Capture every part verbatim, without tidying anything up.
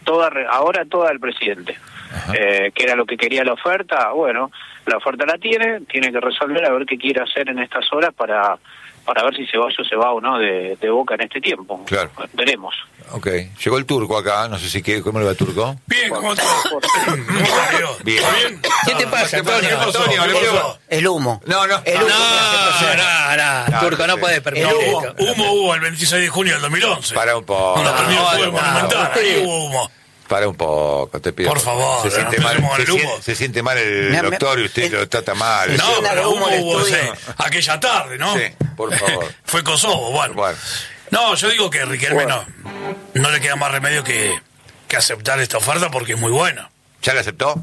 toda ahora toda del presidente, eh, que era lo que quería la oferta. Bueno, la oferta la tiene, tiene que resolver a ver qué quiere hacer en estas horas para para ver si Ceballos se va o no de, de Boca en este tiempo. Claro. Veremos. Ok, llegó el turco acá, no sé si quiere, ¿cómo le va el turco? Bien, ¿cómo estás? Bien. Bien. ¿Qué te pasa, Antonio? ¿Qué pasó? Antonio, ¿qué pasó? El humo. No, no. El humo. No, no, no, No, Turco, no no sé. puedes permitir El humo. esto. Humo hubo el veintiséis de junio del dos mil once. Para un poco. Cuando terminó el juego no, monumental, usted- ahí hubo humo. Para un poco, te pido. Por favor, se no siente mal, empecemos con se, el humo. siente, se siente mal el Me- me- doctor y usted el- lo trata mal. No, Escena de pero humo humo en el hubo estudio. ese- aquella tarde, ¿no? Sí, por favor. Fue Kosovo, bueno. Bueno. No, yo digo que Riquelme Bueno. no, no le queda más remedio que, que aceptar esta oferta porque es muy buena. ¿Ya la aceptó?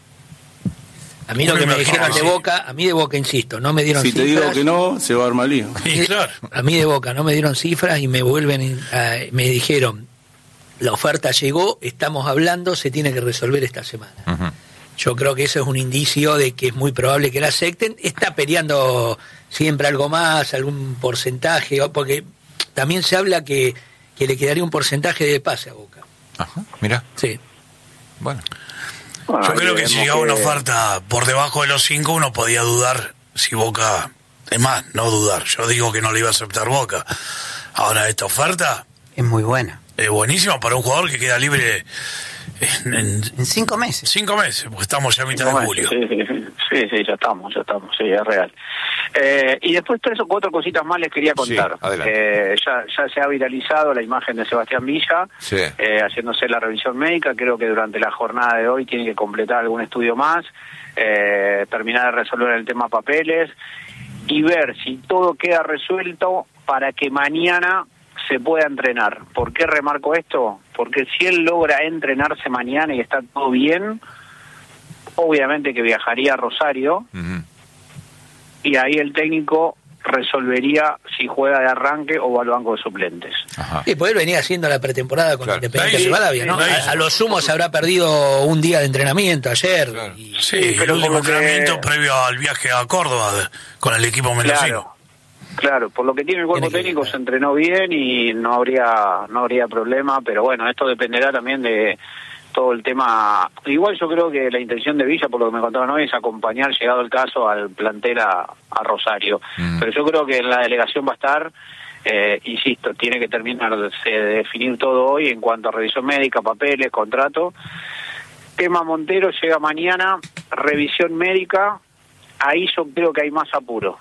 A mí lo que me dijeron de Boca, a mí de Boca, insisto, no me dieron Si te cifras. digo que no, se va a armar lío. Y claro. A mí de Boca no me dieron cifras y me vuelven, a- me dijeron, la oferta llegó, estamos hablando, se tiene que resolver esta semana. Uh-huh. Yo creo que eso es un indicio de que es muy probable que la acepten. Está peleando siempre algo más, algún porcentaje, o- porque también se habla que, que le quedaría un porcentaje de pase a Boca. Ajá, mira. Sí. Bueno. Bueno, Yo ahí creo que veremos si llegaba una que- oferta por debajo de los cinco, uno podía dudar si Boca... Es más, no dudar. Yo digo que no le iba a aceptar Boca. Ahora, esta oferta Es muy buena. es buenísima para un jugador que queda libre en, en En cinco meses. cinco meses, porque estamos ya a mitad de Bueno, julio. Sí, sí, sí, sí, sí, ya estamos, ya estamos, sí, es real. Eh, y después tres o cuatro cositas más les quería contar. Sí, adelante. Eh, ya, ya se ha viralizado la imagen de Sebastián Villa, Sí. eh, haciéndose la revisión médica. Creo que durante la jornada de hoy tiene que completar algún estudio más, eh, terminar de resolver el tema papeles y ver si todo queda resuelto para que mañana se pueda entrenar. ¿Por qué remarco esto? Porque si él logra entrenarse mañana y está todo bien, obviamente que viajaría a Rosario Uh-huh. y ahí el técnico resolvería si juega de arranque o va al banco de suplentes. Ajá. Sí, pues él venía haciendo la pretemporada con Claro. Independiente Sí, Rivadavia, ¿no? sí, A, a lo sumo se habrá perdido un día de entrenamiento ayer. Claro. y- Sí, Sí, pero el último como que- entrenamiento previo al viaje a Córdoba de- con el equipo mendocino. Claro, claro, por lo que tiene el cuerpo Tiene que- técnico se entrenó bien y no habría no habría problema, pero bueno, esto dependerá también de todo el tema. Igual yo creo que la intención de Villa, por lo que me contaban hoy, es acompañar, llegado el caso, al plantel a, a Rosario. Mm. Pero yo creo que en la delegación va a estar, eh, insisto, tiene que terminar de, de definir todo hoy en cuanto a revisión médica, papeles, contrato. Tema Montero llega mañana, revisión médica, ahí yo creo que hay más apuro.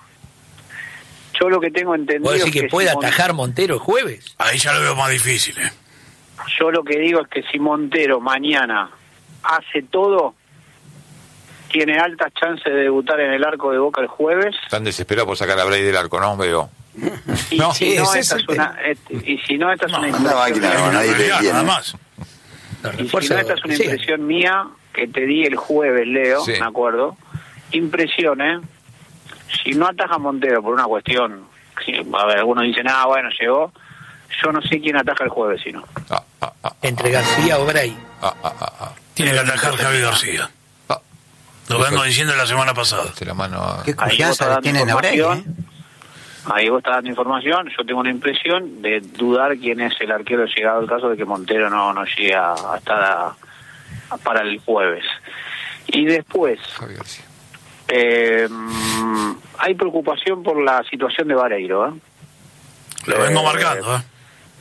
Yo lo que tengo entendido ¿Vos es decís que que puede si Mon- atajar Montero el jueves? Ahí ya lo veo más difícil, ¿eh? Yo lo que digo es que si Montero mañana hace todo, tiene altas chances de debutar en el arco de Boca el jueves. Están desesperados por sacar a Bray del arco, ¿no? Veo. Y No, si no, ese esta es es el una, et- y si no, esta es No, una una Una máquina, no, nadie le Realidad, tiene. nada más. Los y si refuerzos- no, esta es una sí. impresión mía que te di el jueves, Leo, Sí. me acuerdo. Impresión, ¿eh? Si no ataja a Montero por una cuestión, si, a ver, algunos dicen, ah, bueno, llegó. Yo no sé quién ataja el jueves, sino. Ah, ah, ah, Entre García o Bray. ah, ah, ah, ah. Tiene que atajar Javi García. Ah. Lo vengo diciendo la semana pasada. Este, la mano a- Qué Ahí vos confianza estás le dando tienen a Bray, ¿eh? información. Ahí vos estás dando información. Yo tengo una impresión de dudar quién es el arquero llegado al caso de que Montero no, no llegue a, hasta a- para el jueves. Y después, Javi García. eh, hay preocupación por la situación de Vareiro, ¿eh? Lo vengo Eh, marcando, ¿eh?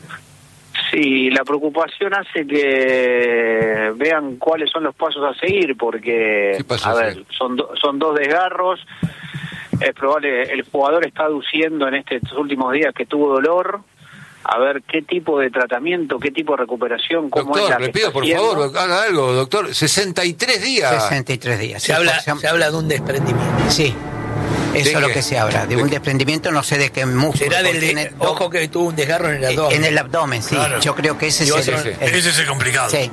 Sí, la preocupación hace que vean cuáles son los pasos a seguir, porque, ¿Qué pasos a a ver, seguir? son, do- son dos desgarros. Es probable, el jugador está aduciendo en estos últimos días que tuvo dolor. A ver qué tipo de tratamiento, qué tipo de recuperación, cómo es la Doctor, que le pido está por haciendo. favor, haga algo, doctor. sesenta y tres días. sesenta y tres días. Se, sí, habla, por ejemplo. se habla de un desprendimiento. Sí, ¿De eso es lo qué? que se habla, de ¿De un qué? desprendimiento, no sé de qué músculo. Será del porque de- tiene dos- ojo que tuvo un desgarro en el abdomen. en el abdomen, sí. Claro. Yo creo que ese Y es otro- el, sí. el- Ese es el complicado. sí.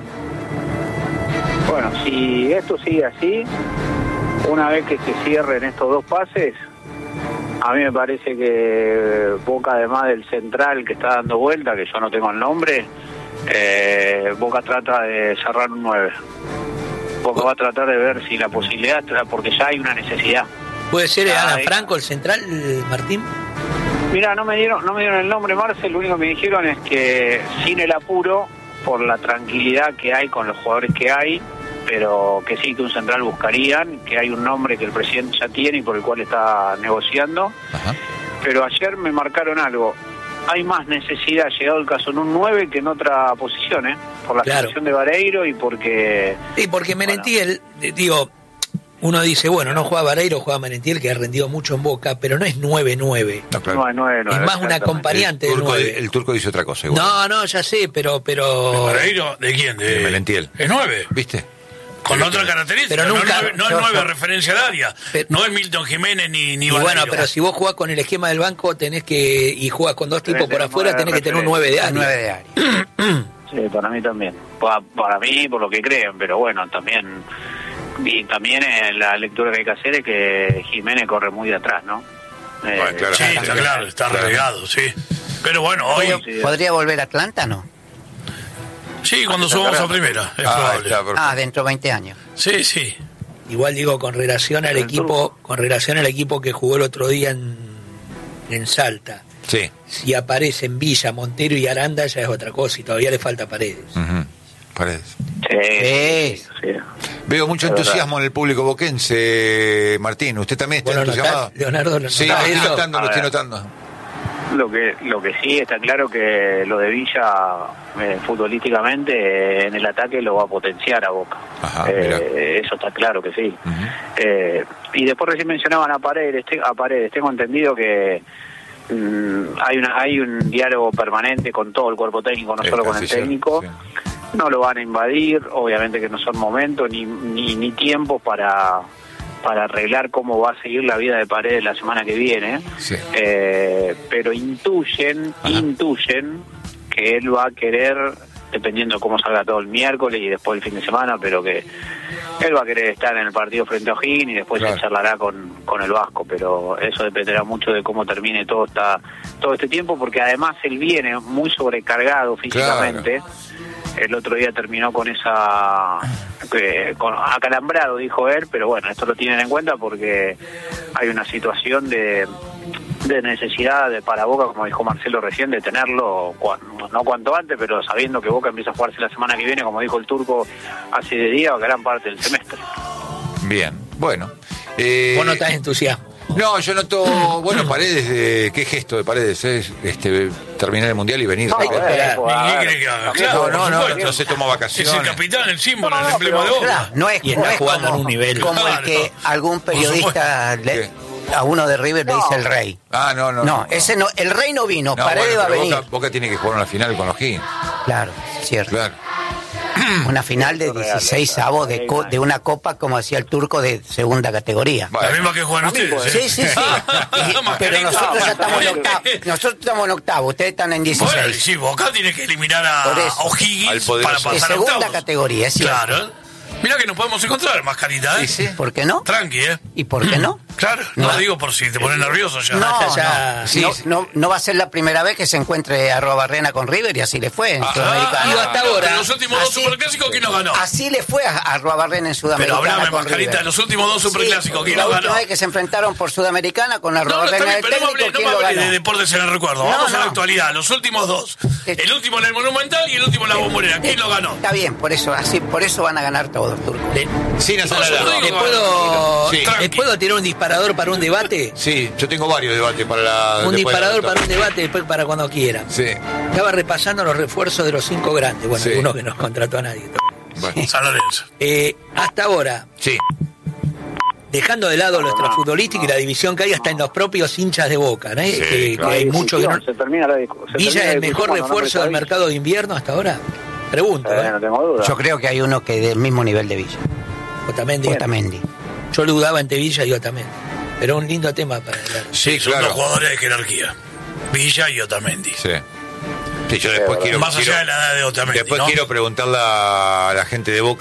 Bueno, si esto sigue así, una vez que se cierren estos dos pases, a mí me parece que Boca, además del central que está dando vuelta, que yo no tengo el nombre, eh, Boca trata de cerrar un nueve. Boca va a tratar de ver si la posibilidad, porque ya hay una necesidad. ¿Puede ser Ah, Alan ahí. Franco el central, Martín? Mira, no me dieron no me dieron el nombre, Marcel, lo único que me dijeron es que sin el apuro por la tranquilidad que hay con los jugadores que hay, pero que sí, que un central buscarían, que hay un nombre que el presidente ya tiene y por el cual está negociando. Ajá. Pero ayer me marcaron algo. Hay más necesidad, llegado el caso, en un nueve que en otra posición, ¿eh? Por la Claro. situación de Vareiro y porque... Sí, porque Merentiel, eh, digo, uno dice, bueno, no juega Vareiro, juega Merentiel, que ha rendido mucho en Boca, pero no es nueve nueve. No, claro. nueve, nueve, Es nueve, más una exactamente. acompañante el, del turco, nueve. el turco dice otra cosa igual. No, no, ya sé, pero... pero ¿Vareiro? ¿De quién? De, De Merentiel. Es nueve. ¿Viste? Con otra característica. Pero nunca- No, es nueve- no es yo- nueve yo- referencia al área. Pero- no es Milton Jiménez ni, ni Y bueno, Vareiro. pero si vos jugás con el esquema del banco, tenés que... Y jugás con dos Tenés tipos por que afuera, tener tenés que tener un referencia. nueve de área. nueve de área. Sí, para mí también. Pa- para mí, por lo que creen, pero bueno, también... Y también eh, la lectura que hay que hacer es que Jiménez corre muy de atrás, ¿no? Eh, Bueno, claro. Sí, está claro, está Claro. relegado, sí. Pero bueno, hoy... Sí. ¿Podría volver a Atlanta, no? Sí, cuando subamos a primera, es Ah, probable. está, perfecto. Ah, dentro de veinte años. Sí, sí. Igual digo, con relación al El equipo, con relación al equipo que jugó el otro día en, en Salta, Sí. si aparecen Villa, Montero y Aranda ya es otra cosa y todavía le falta Paredes. Ujú. Paredes. Sí, sí, sí. Veo mucho Es entusiasmo en el público boquense, Martín. ¿Usted también está Bueno, entusiasmado? notá- Leonardo, ¿lo Sí, lo notás estoy eso? notando, lo A estoy ver. notando. Lo que lo que sí está claro que lo de Villa eh, futbolísticamente eh, en el ataque lo va a potenciar a Boca. Ajá, Eh, mira. eso está claro que sí. Ujú. Eh, y después recién mencionaban a Paredes, te- a Paredes. Tengo entendido que mm, hay una hay un diálogo permanente con todo el cuerpo técnico, no El solo con el canciller, técnico. sí. No lo van a invadir, obviamente que no son momentos ni ni, ni tiempos para para arreglar cómo va a seguir la vida de Paredes la semana que viene. Sí. Eh, pero intuyen, Ajá. intuyen que él va a querer, dependiendo de cómo salga todo el miércoles y después el fin de semana, pero que él va a querer estar en el partido frente a O'Higgins y después Claro. se charlará con, con el Vasco, pero eso dependerá mucho de cómo termine todo esta, todo este tiempo, porque además él viene muy sobrecargado físicamente. El otro día terminó con esa eh, con acalambrado, dijo él, pero bueno, esto lo tienen en cuenta porque hay una situación de, de necesidad de para Boca, como dijo Marcelo recién, de tenerlo cuan- no cuanto antes, pero sabiendo que Boca empieza a jugarse la semana que viene, como dijo el turco hace de día o gran parte del semestre. Bien, bueno. Eh, Vos notás entusiasmo. No, yo noto, bueno, Paredes, eh, qué gesto de Paredes es este, terminar el Mundial y venir. No, Hay que bueno, esperar. pues, a ¿Y qué ver, quiere que haga? también- Claro, no, no, por no, supuesto. no se toma Es el vacaciones. capitán, el símbolo, No, el emblema de pero- Boca. Claro, no es, Y está no es jugando como, en un nivel. como el Claro. que algún Por periodista le- a uno de River le No. dice el rey. Ah, no, no. No, ese no, el rey no vino, No, Paredes bueno, va a pero venir. Boca, Boca tiene que jugar una final con los Higgins. Claro, cierto. Claro. Una final de Eso es real, dieciséis eso es avos de, real. co- de una copa, como decía el turco, de segunda categoría. Bueno. La misma que juegan ustedes. Sí, sí, sí. Y- pero Mascarita. nosotros ya estamos en Bueno. octavo. Nosotros estamos en octavo, ustedes están en Bueno, y dieciséis. sí, Boca tiene que eliminar a Por eso. Al O'Higgins poderoso. para De pasar a segunda octavos. categoría, es cierto. Claro. Mira que nos podemos encontrar, Mascarita, ¿eh? Sí, sí. ¿Por qué no? Tranqui, ¿eh? ¿Y por qué no? Claro, no, No. digo por si te pones nervioso ya. No, ya, ya. no. Sí, no, sí. no, no va a ser la primera vez que se encuentre arroba Barrena con River y así le fue en Ah, Sudamericana. y hasta ahora. En los últimos dos Así- superclásicos, ¿quién nos ganó? Así le fue a arroba Barrena en Pero Sudamericana. hablame, con Mascarita, River. en los últimos dos superclásicos, Sí, ¿quién la nos última ganó? vez que se enfrentaron por Sudamericana con arroba No, no, está Barrena bien, el pero no me técnico, hable, no ¿quién me lo hable de ganó? deportes en el recuerdo. No, Vamos a la no. actualidad. Los últimos dos. Eh, El último en el Monumental y el último en la Bombonera. ¿Quién lo ganó? Está bien, por eso, así, por eso van a ganar todos, turco. ¿Le, Sin hacer No, yo alarde. no le digo- puedo, Sí. ¿Le Tranqui. puedo tirar un disparador para un debate? Sí, yo tengo varios debates para la. Un después de la disparador nota. para un debate, después para cuando quieran. Sí. Estaba repasando los refuerzos de los cinco grandes. Bueno, Sí. algunos que no contrató a nadie. Bueno. San Lorenzo. Eh, hasta ahora, Sí. dejando de lado lo extrafutbolístico y la división que hay hasta en los propios hinchas de Boca, ¿no? Sí, que, claro. que hay mucho que no... Se termina la discu- se ¿Villa termina es el la mejor discusión cuando refuerzo del nombres a mercado de invierno hasta ahora? Pregunto, Villa. Eh, ¿eh? no tengo duda. Yo creo que hay uno que del mismo nivel de Villa. Otamendi. Otamendi. Yo lo dudaba entre Villa y Otamendi. Pero un lindo tema para hablar. Sí, Son claro. dos jugadores de jerarquía. Villa y Otamendi. Sí. Sí, yo después quiero. Más allá quiero- de la edad de Otamendi, Después ¿no? quiero preguntarle a la gente de Boca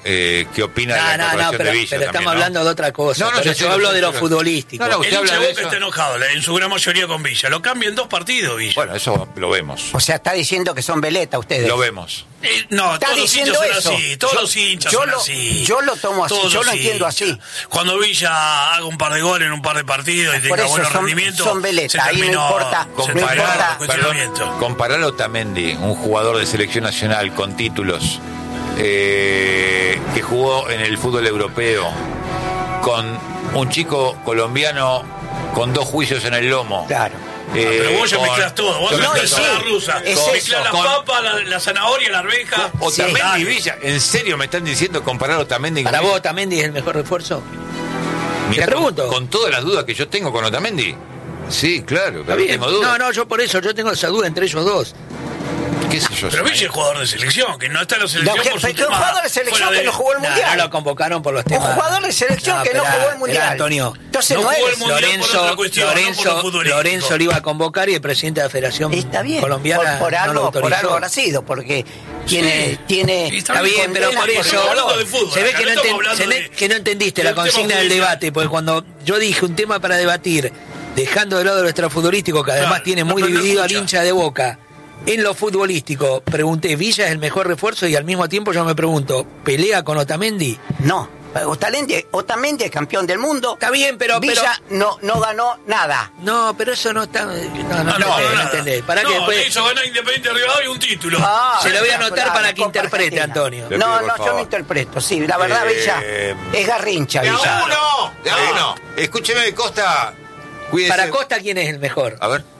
eh, qué opina de No, la no, no, incorporación pero, de Villa. pero también, estamos ¿no? hablando de otra cosa. No, no, Pero yo yo sé, hablo yo de sé, lo yo- futbolístico. No, no, El usted habla hincha de Boca eso. está enojado, en su gran mayoría con Villa. Lo cambia en dos partidos, Villa. Bueno, eso lo vemos. O sea, está diciendo que son veleta ustedes. Lo vemos. Eh, no, Está todos los diciendo hinchas son eso. así, todos Yo- los hinchas yo son lo- así. yo lo tomo así, Todos yo los lo entiendo hinchas. así. Cuando Villa haga un par de goles en un par de partidos y Por tenga eso buenos son- rendimientos, son veleta, se ahí no terminó- importa, se no terminó importa. el Comparar, cuestionamiento. perdón, comparar a Otamendi, un jugador de selección nacional con títulos, eh, que jugó en el fútbol europeo, con un chico colombiano con dos juicios en el lomo. Claro. Eh, Pero vos ya con- mezclas todo, vos con- No, mezclas y la sí, rusa, es mezclas eso. la Con- papa, la, la zanahoria, la arveja. Otamendi Dale. y Villa, ¿en serio me están diciendo comparar a Otamendi con ¿Para Villa? vos Otamendi es el mejor refuerzo? Mirá, te pregunto. Con, con todas las dudas que yo tengo con Otamendi. Sí, claro, Está pero bien. tengo dudas. No, no, yo por eso, yo tengo esa duda entre ellos dos. ¿Qué sé yo? Pero Villa es jugador de selección, que no está en la selección No, que- por su pero que un tema jugador de selección fuera que de- no jugó el No, mundial. no lo convocaron por los Un temas. jugador de selección que no esperá, jugó el mundial. esperá, Antonio. Entonces No no, jugó es. el mundial por Lorenzo, otra cuestión, no por lo Lorenzo, futbolístico. Lorenzo lo iba a convocar y el presidente de la Federación Está bien. Colombiana por, por no lo algo, por autorizó. algo habrá sido, porque tiene, Sí. tiene. Sí, Está bien, pero condena por eso estamos hablando de fútbol, se ve acá que no no, estamos enten- hablando se ve de- que no entendiste del la tema consigna del judicial. debate, porque cuando yo dije un tema para debatir, dejando de lado lo extrafutbolístico, que además Claro, tiene no, muy pero no dividido al escucha. hincha de Boca, en lo futbolístico, pregunté, ¿Villa es el mejor refuerzo? Y al mismo tiempo yo me pregunto, ¿pelea con Otamendi? No. Otamendi, Otamendi es campeón del mundo. Está bien, pero... Villa no, no ganó nada. pero no, pero eso no está... No, no, No, no, entendés, no, no nada. entendés. Para no, que le después... hizo ganar Independiente Rivadavia un título. Ah, Se lo voy a claro, anotar claro, para que Copa interprete, Argentina. Antonio. Le No, pido, por no, yo favor. no interpreto, sí, la verdad, Eh, Villa es garrincha, ¡De a Villa. uno! ¡De a uno! Escúcheme, Costa. Cuídese. Para Costa, ¿quién es el mejor? A ver.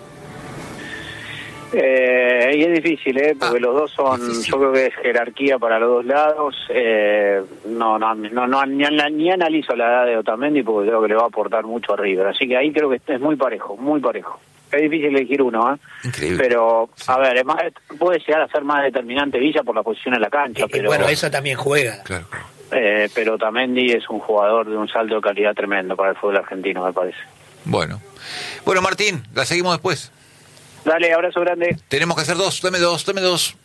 Eh, y es difícil, ¿eh? Porque Ah, los dos son, difícil. yo creo que es jerarquía para los dos lados. Eh, no, no, no, no ni, ni analizo la edad de Otamendi porque creo que le va a aportar mucho a River. Así que ahí creo que es muy parejo, muy parejo. Es difícil elegir uno, ¿eh? Increíble. Pero, a ver, es más, puede llegar a ser más determinante Villa por la posición en la cancha, Y pero bueno, eso también juega. Claro, claro. eh, pero Otamendi es un jugador de un salto de calidad tremendo para el fútbol argentino, me parece. Bueno. Bueno, Martín, la seguimos después. Dale, abrazo grande. Tenemos que hacer dos. Dame dos, dame dos.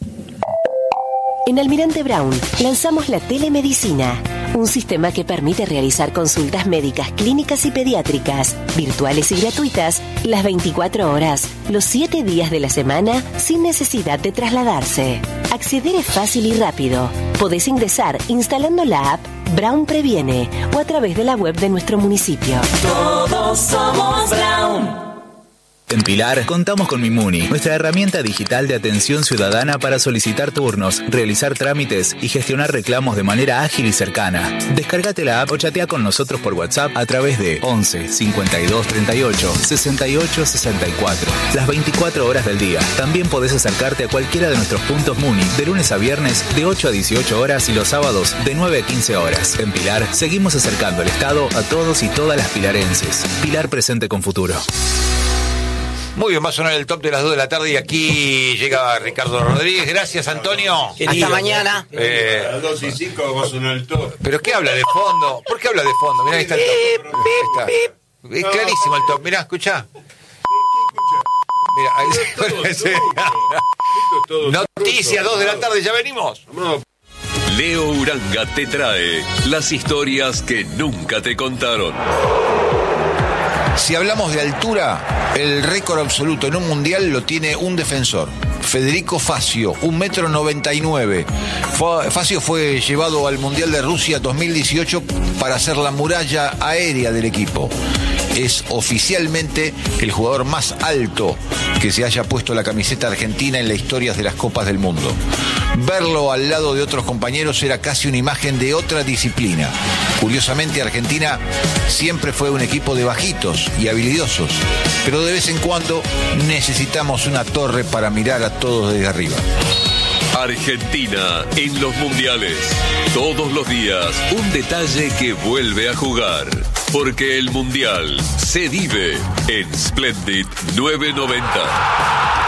En Almirante Brown lanzamos la telemedicina, un sistema que permite realizar consultas médicas, clínicas y pediátricas, virtuales y gratuitas, las veinticuatro horas, los siete días de la semana, sin necesidad de trasladarse. Acceder es fácil y rápido. Podés ingresar instalando la app Brown Previene o a través de la web de nuestro municipio. Todos somos Brown. En Pilar contamos con Mimuni, nuestra herramienta digital de atención ciudadana para solicitar turnos, realizar trámites y gestionar reclamos de manera ágil y cercana. Descárgate la app o chatea con nosotros por WhatsApp a través de once cincuenta y dos treinta y ocho sesenta y ocho sesenta y cuatro. Las veinticuatro horas del día. También podés acercarte a cualquiera de nuestros puntos Muni de lunes a viernes de ocho a dieciocho horas y los sábados de nueve a quince horas. En Pilar seguimos acercando el Estado a todos y todas las pilarenses. Pilar presente con futuro. Muy bien, va a sonar el top de las dos de la tarde y aquí llega Ricardo Rodríguez. Gracias, Antonio. Hasta mañana. Eh, A las dos y cinco va a sonar el top. ¿Pero qué habla de fondo? ¿Por qué habla de fondo? Mirá, ahí está el top. Ahí está. Es clarísimo el top. Mirá, escuchá. Mirá, ahí se... Noticias, dos de la tarde, ya venimos. Leo Uranga te trae las historias que nunca te contaron. Si hablamos de altura, el récord absoluto en un mundial lo tiene un defensor, Federico Facio, un metro noventa y nueve. Facio fue llevado al Mundial de Rusia dos mil dieciocho para ser la muralla aérea del equipo. Es oficialmente el jugador más alto que se haya puesto la camiseta argentina en la historia de las Copas del Mundo. Verlo al lado de otros compañeros era casi una imagen de otra disciplina. Curiosamente, Argentina siempre fue un equipo de bajitos y habilidosos, pero de vez en cuando necesitamos una torre para mirar a todos desde arriba. Argentina en los mundiales. Todos los días un detalle que vuelve a jugar. Porque el mundial se vive en Splendid novecientos noventa.